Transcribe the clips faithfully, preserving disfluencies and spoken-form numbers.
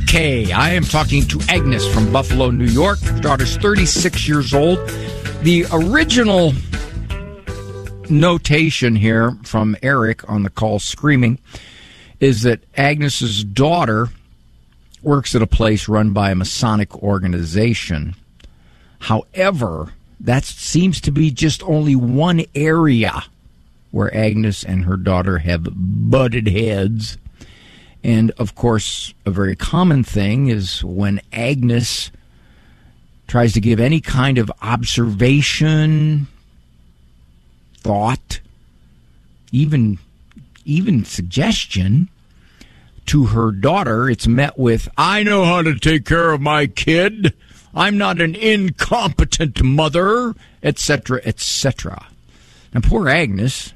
Okay, I am talking to Agnes from Buffalo, New York. Her daughter's thirty-six years old. The original notation here from Eric on the call screaming is that Agnes's daughter works at a place run by a Masonic organization. However, that seems to be just only one area where Agnes and her daughter have butted heads. And, of course, a very common thing is when Agnes tries to give any kind of observation, thought, even even suggestion to her daughter, it's met with, I know how to take care of my kid. I'm not an incompetent mother, et cetera, et cetera. Now, poor Agnes,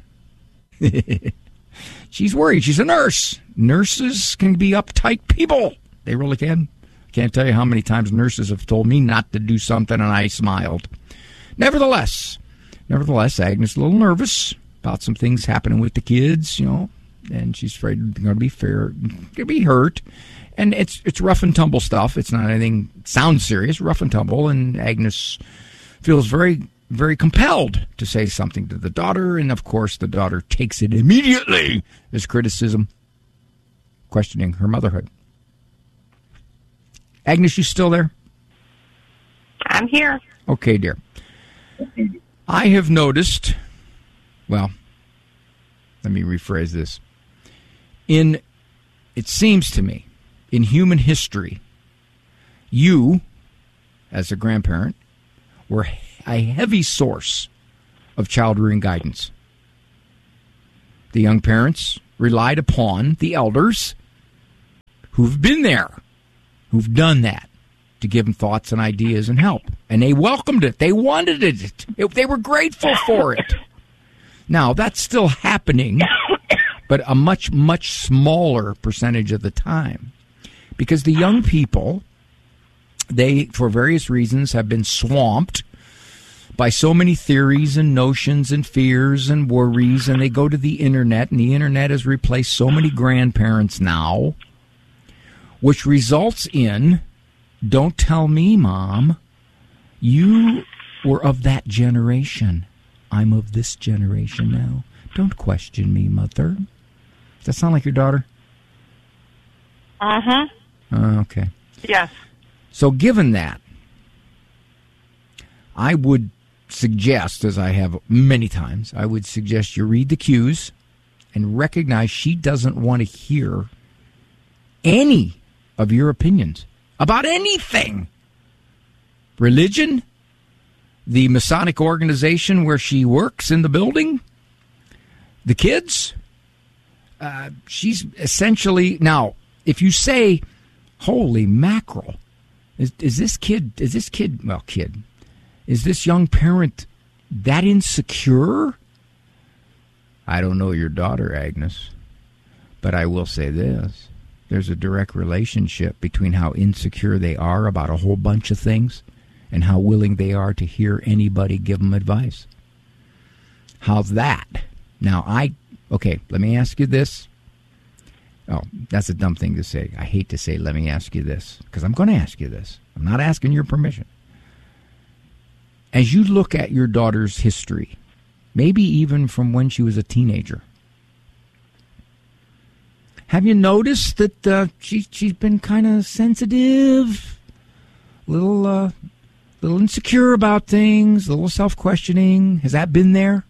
she's worried. She's a nurse. Nurses can be uptight people. They really can. Can't tell you how many times nurses have told me not to do something, and I smiled. Nevertheless, nevertheless, Agnes is a little nervous about some things happening with the kids, you know, and she's afraid they're going to be fair, going to be hurt. And it's it's rough and tumble stuff. It's not anything sounds serious, rough and tumble. And Agnes feels very, very compelled to say something to the daughter. And, of course, the daughter takes it immediately as criticism, questioning her motherhood. Agnes, you still there? I'm here. Okay, dear. I have noticed, well, let me rephrase this. In, it seems to me, in human history, you, as a grandparent, were a heavy source of child-rearing guidance. The young parents relied upon the elders who've been there, who've done that, to give them thoughts and ideas and help. And they welcomed it. They wanted it. it they were grateful for it. Now, that's still happening, but a much, much smaller percentage of the time. Because the young people, they, for various reasons, have been swamped by so many theories and notions and fears and worries, and they go to the Internet, and the Internet has replaced so many grandparents now, which results in, don't tell me, Mom, you were of that generation. I'm of this generation now. Don't question me, Mother. Does that sound like your daughter? Uh-huh. Uh, okay. Yes. So given that, I would suggest, as I have many times, I would suggest you read the cues and recognize she doesn't want to hear any of your opinions about anything. Religion, the Masonic organization where she works in the building, the kids. Uh, she's essentially, now, if you say, holy mackerel, is, is this kid, is this kid, well, kid, is this young parent that insecure? I don't know your daughter, Agnes, but I will say this. There's a direct relationship between how insecure they are about a whole bunch of things and how willing they are to hear anybody give them advice. How's that? Now, I, okay, let me ask you this. Oh, that's a dumb thing to say. I hate to say, let me ask you this, because I'm going to ask you this. I'm not asking your permission. As you look at your daughter's history, maybe even from when she was a teenager, have you noticed that uh, she, she's been kind of sensitive, little, uh, little insecure about things, a little self-questioning? Has that been there?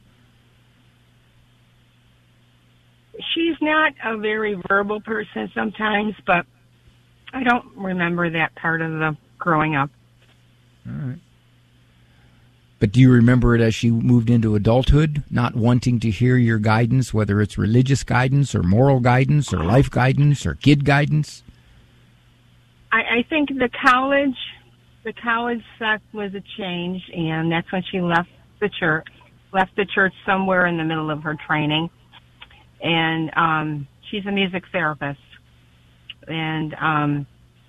She's not a very verbal person sometimes, but I don't remember that part of the growing up. All right. But do you remember it as she moved into adulthood, not wanting to hear your guidance, whether it's religious guidance or moral guidance or life guidance or kid guidance? I, I think the college, the college stuff was a change, and that's when she left the church, left the church somewhere in the middle of her training. And um, she's a music therapist. And um,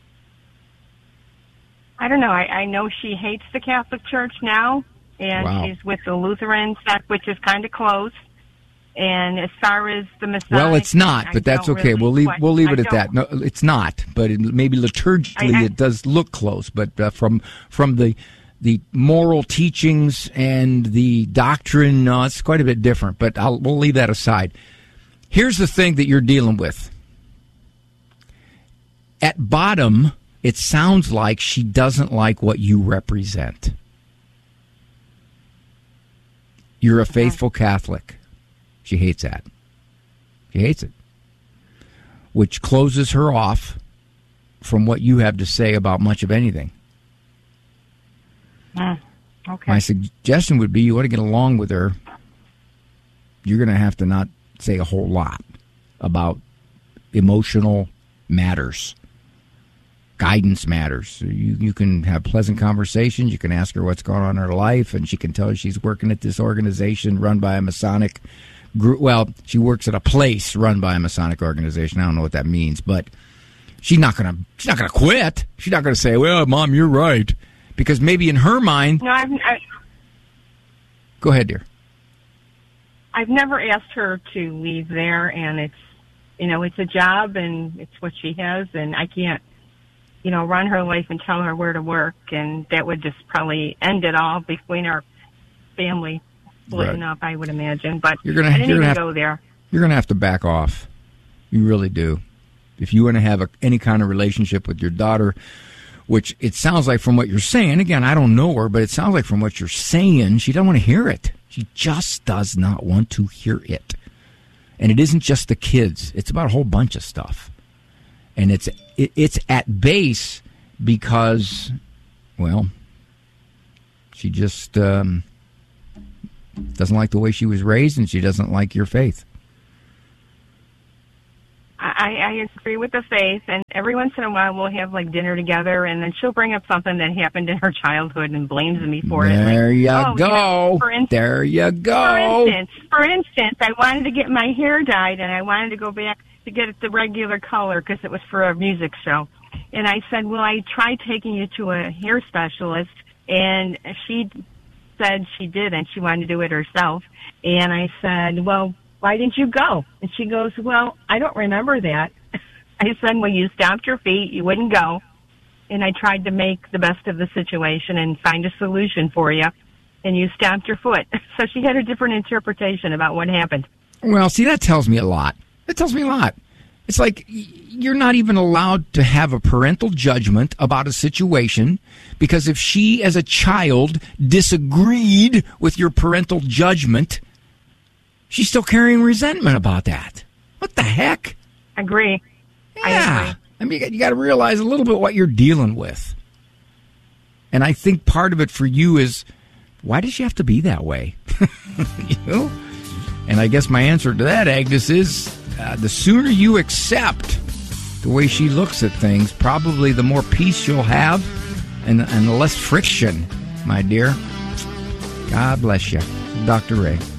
I don't know, I, I know she hates the Catholic Church now. And wow. She's with the Lutheran sect, which is kind of close. And as far as the Masonic, well, it's not, but I that's okay. really we'll leave question, we'll leave it I at that. No, it's not, but it, maybe liturgically I, I, it does look close. But uh, from from the the moral teachings and the doctrine, no, it's quite a bit different. But I'll, we'll leave that aside. Here's the thing that you're dealing with. At bottom, it sounds like she doesn't like what you represent. You're a faithful Catholic. She hates that. She hates it. Which closes her off from what you have to say about much of anything. Uh, okay. My suggestion would be you want to get along with her. You're going to have to not say a whole lot about emotional matters. Guidance matters. You you can have pleasant conversations. You can ask her what's going on in her life, and she can tell you she's working at this organization run by a Masonic group. Well, she works at a place run by a Masonic organization. I don't know what that means, but she's not gonna she's not gonna quit. She's not gonna say, "Well, Mom, you're right," because maybe in her mind. No, I've. I, Go ahead, dear. I've never asked her to leave there, and it's you know it's a job, and it's what she has, and I can't. you know, run her life and tell her where to work, and that would just probably end it all between our family splitting right. up, I would imagine. But you're gonna, I didn't you're even gonna go have, there. You're going to have to back off. You really do. If you want to have a, any kind of relationship with your daughter, which it sounds like from what you're saying, again, I don't know her, but it sounds like from what you're saying, she doesn't want to hear it. She just does not want to hear it. And it isn't just the kids. It's about a whole bunch of stuff. And it's it, it's at base because, well, she just um, doesn't like the way she was raised, and she doesn't like your faith. I, I agree with the faith, and every once in a while we'll have like dinner together, and then she'll bring up something that happened in her childhood and blames me for there it. There like, you oh, go. You know, for instance, there you go. For instance, for instance, I wanted to get my hair dyed, and I wanted to go back to get it the regular color because it was for a music show. And I said, well, I tried taking you to a hair specialist, and she said she did, and she wanted to do it herself. And I said, well, why didn't you go? And she goes, well, I don't remember that. I said, well, you stomped your feet, you wouldn't go. And I tried to make the best of the situation and find a solution for you, and you stomped your foot. So she had a different interpretation about what happened. Well, see, that tells me a lot. That tells me a lot. It's like you're not even allowed to have a parental judgment about a situation because if she, as a child, disagreed with your parental judgment, she's still carrying resentment about that. What the heck? Agree. Yeah. I agree. I mean, you got to realize a little bit what you're dealing with. And I think part of it for you is, why does she have to be that way? You know? And I guess my answer to that, Agnes, is uh, the sooner you accept the way she looks at things, probably the more peace you'll have and, and less friction, my dear. God bless you. Doctor Ray.